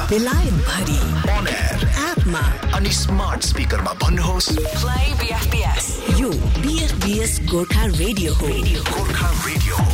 बेलायत भरि on air एपमा अनि स्मार्ट स्पिकरमा भन्नुहोस् प्ले बीएफबीएस यो बीएफबीएस गोर्खा रेडियो हो गोर्खा रेडियो हो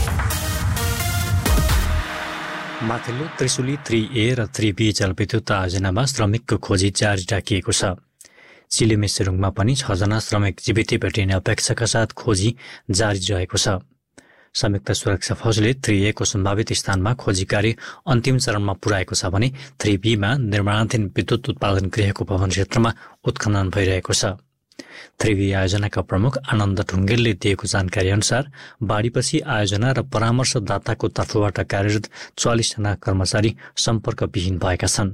माथिल्लो त्रिशुली 3A र 3B जलविद्युत आयोजनामा श्रमिकको खोजी जारी राखिएको छ। चिलिमे सिरुङमा पनि 6 जना श्रमिक जीवित भेटिने अपेक्षाका साथ खोजी जारी रहेको छ। संयुक्त सुरक्षा फौजले 3A को सम्भावित स्थानमा खोजी कार्य अन्तिम चरणमा पुर्याएको छ भने 3B मा निर्माणाधीन विद्युत उत्पादन गृहको भवन क्षेत्रमा उत्खनन भइरहेको छ। 3B आयोजनाका प्रमुख आनन्द ढुङ्गेलले दिएको जानकारी अनुसार बाढीपछि आयोजना र परामर्शदाताको तर्फबाट कार्यरत 44 जना कर्मचारी सम्पर्कविहीन भएका छन्।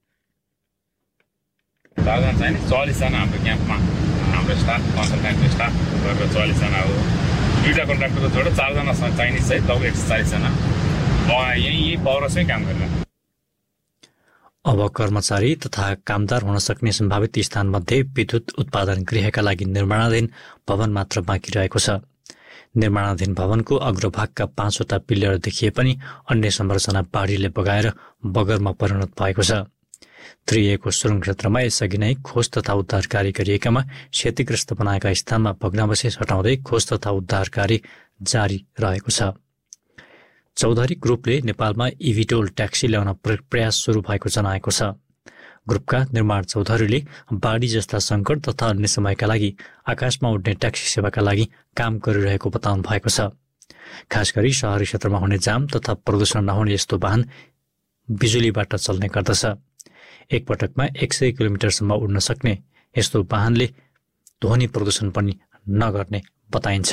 44 जना हाम्रो क्याम्पमा हाम्रो स्टाफ कन्सल्टेन्टको स्टाफ गरेर 44 जना हो। दुईटा कन्ट्राक्टरको छोडेर 4 जना चाइनिज चाहिँ लगभग 140 जना यही पौरसमै काम गरिरहेको। अब कर्मचारी तथा कामदार हुन सक्ने सम्भावित स्थानमध्ये विद्युत उत्पादन गृहका लागि निर्माणाधीन भवन मात्र बाँकी रहेको छ। निर्माणाधीन भवनको अग्रभागका 5 वटा पिलर देखिए पनि अन्य संरचना बाढीले बगाएर बगरमा परिणत भएको छ। 3A को सुरुङ क्षेत्रमा यसअघि नै खोज तथा उद्धार कार्य गरिएकामा क्षतिग्रस्त बनाएका स्थानमा भग्नावशेष हटाउँदै खोज तथा उद्धार कार्य जारी रहेको छ। चौधरी ग्रुपले नेपालमा इभिटोल ट्याक्सी ल्याउन प्रयास सुरु भएको जनाएको छ। ग्रुपका निर्माण चौधरीले बाढी जस्ता सङ्कट तथा अन्य समयका लागि आकाशमा उड्ने ट्याक्सी सेवाका लागि काम गरिरहेको बताउनु भएको छ। खास गरी शहरी क्षेत्रमा हुने जाम तथा प्रदूषण नहुने यस्तो वाहन बिजुलीबाट चल्ने गर्दछ। एकपटकमा 100 किलोमिटरसम्म उड्न सक्ने यस्तो वाहनले ध्वनि प्रदूषण पनि नगर्ने बताइन्छ।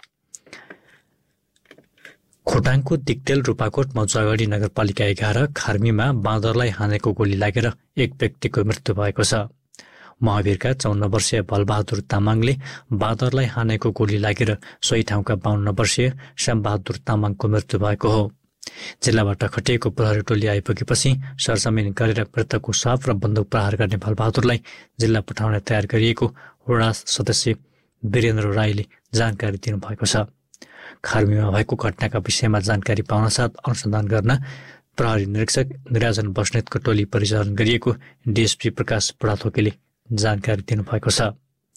खोटाङको दिक्तेल रूपाकोट मौजागढी नगरपालिका 11 खार्मीमा बाँदरलाई हानेको गोली लागेर एक व्यक्तिको मृत्यु भएको छ। महावीरका 54 वर्षीय बलबहादुर तामाङले बाँदरलाई हानेको गोली लागेर सोही ठाउँका 52 वर्षीय श्यामबहादुर तामाङको मृत्यु भएको हो। जिल्लाबाट खटिएको प्रहरी टोली आइपुगेपछि सरजमिन गरेर मृतकको शव र बन्दुक प्रहार गर्ने बलबहादुरलाई जिल्ला पठाउने तयार गरिएको वडा सदस्य वीरेन्द्र राईले जानकारी दिनुभएको छ। खार्मीमा भएको घटनाका विषयमा जानकारी पाउन साथ अनुसन्धान गर्न प्रहरी निरीक्षक निराजन बस्नेतको टोली परिचालन गरिएको डीएसपी प्रकाश बुढाथोकीले जानकारी दिनुभएको छ।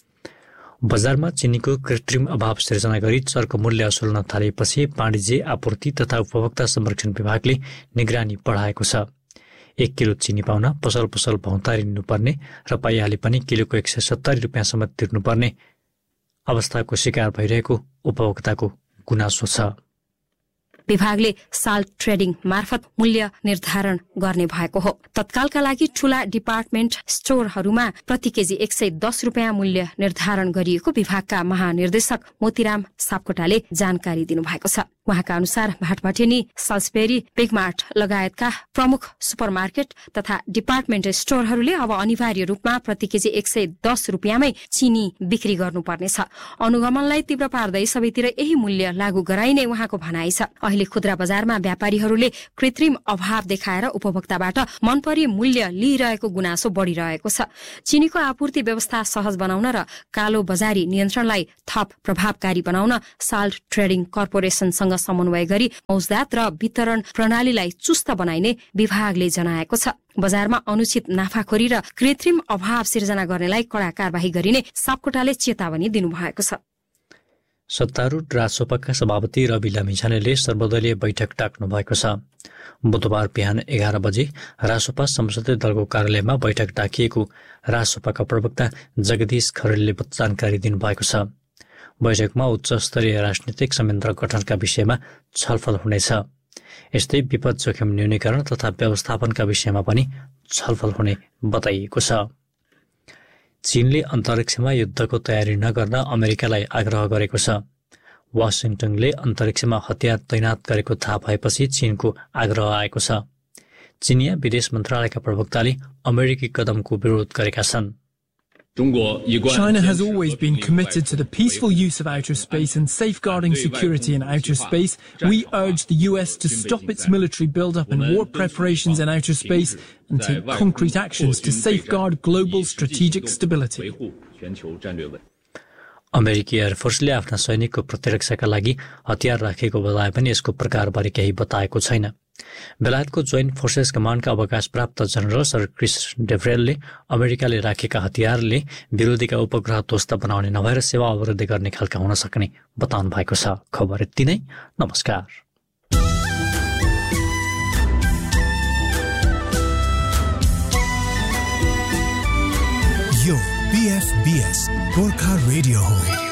बजारमा चिनीको कृत्रिम अभाव सिर्जना गरी चर्को मूल्य असुल्न थालेपछि वाणिज्य आपूर्ति तथा उपभोक्ता संरक्षण विभागले निगरानी बढाएको छ। 1 किलो चिनी पाउन पसल भौतारिनुपर्ने र पाइहाले पनि किलोको 170 रुपियाँसम्म तिर्नुपर्ने अवस्थाको शिकार भइरहेको उपभोक्ताको गुनासो छ। विभागले साल्ट ट्रेडिङ मार्फत मूल्य निर्धारण गर्ने भएको हो। तत्कालका लागि ठूला डिपार्टमेन्ट स्टोरहरूमा प्रति केजी 110 रुपियाँ मूल्य निर्धारण गरिएको विभागका महानिर्देशक मोतीराम सापकोटाले जानकारी दिनुभएको छ। उहाँका अनुसार भाटभटेनी, सल्सबेरी, बिगमार्ट लगायतका प्रमुख सुपरमार्केट तथा डिपार्टमेन्ट स्टोरहरूले अब अनिवार्य रूपमा प्रति केजी 110 रुपियाँमै चिनी बिक्री गर्नुपर्नेछ। अनुगमनलाई तीव्र पार्दै सबैतिर यही मूल्य लागू गराइने उहाँको भनाइ छ। अहिले खुद्रा बजारमा व्यापारीहरूले कृत्रिम अभाव देखाएर उपभोक्ताबाट मनपरी मूल्य लिइरहेको गुनासो बढ़िरहेको छ। चिनीको आपूर्ति व्यवस्था सहज बनाउन र कालो बजारी नियन्त्रणलाई थप प्रभावकारी बनाउन साल्ट ट्रेडिङ कर्पोरेसनसँग समन्वय गरी मौजदात र वितरण प्रणालीलाई चुस्त बनाइने विभागले जनाएको छ। बजारमा अनुचित नाफाखोरी र कृत्रिम अभाव सिर्जना गर्नेलाई कड़ा कारबाही गरिने सापकोटाले चेतावनी दिनुभएको छ। सत्तारूढ राजसपाका सभापति रवि लामिछानेले सर्वदलीय बैठक डाक्नु भएको छ। बुधबार बिहान 11 बजे राजसपा संसदीय दलको कार्यालयमा बैठक डाकिएको राजसपाका प्रवक्ता जगदीश खरेलले जानकारी दिनुभएको छ। बैठकमा उच्च स्तरीय राजनीतिक संयन्त्र गठनका विषयमा छलफल हुनेछ। यस्तै विपद जोखिम न्यूनीकरण तथा व्यवस्थापनका विषयमा पनि छलफल हुने बताइएको छ। चीनले अन्तरिक्षमा युद्धको तयारी नगर्न अमेरिकालाई आग्रह गरेको छ। वाशिंटनले अन्तरिक्षमा हतियार तैनात गरेको थाहा भएपछि चीनको आग्रह आएको छ। चीनिया विदेश मन्त्रालयका प्रवक्ताले अमेरिकी कदमको विरोध गरेका छन्। China has always been committed to the peaceful use of outer space and safeguarding security in outer space. We urge the US to stop its military build-up and war preparations in outer space and take concrete actions to safeguard global strategic stability. अमेरिकी एयरफोर्सले आफ्ना सैनिकको प्रतिरक्षाका लागि हतियार राखेको बताए पनि यसको प्रकारबारे केही बताएको छैन। बेलायतको जोइन्ट फोर्सेस कमान्डका अवकाश प्राप्त जनरल सर क्रिस डेभरेलले अमेरिकाले राखेका हतियारले विरोधीका उपग्रह ध्वस्त बनाउने नभएर सेवा अवरुद्ध गर्ने खालका हुन सक्ने बताउनु भएको छ। खबर यति नै। नमस्कार। यो BFBS गोर्खा रेडियो हो।